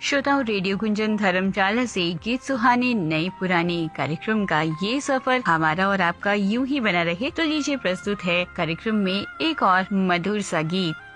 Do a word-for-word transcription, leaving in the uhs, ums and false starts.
श्रोताओं, रेडियो गुंजन धर्मशाला से गीत सुहाने नए पुराने कार्यक्रम का ये सफर हमारा और आपका यूं ही बना रहे। तो लीजिए प्रस्तुत है कार्यक्रम में एक और मधुर सा गीत।